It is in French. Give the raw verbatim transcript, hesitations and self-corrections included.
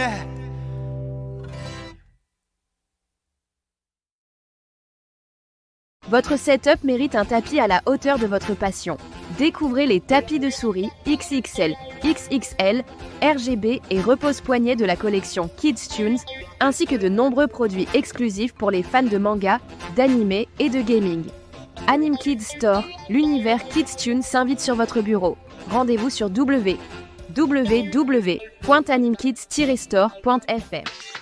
Votre setup mérite un tapis à la hauteur de votre passion. Découvrez les tapis de souris X X L, X X L, R G B et repose-poignet de la collection Kids Tunes, ainsi que de nombreux produits exclusifs pour les fans de manga, d'anime et de gaming. Anime Kids Store, l'univers Kids Tunes s'invite sur votre bureau. Rendez-vous sur w w w point animekids tiret store point f r.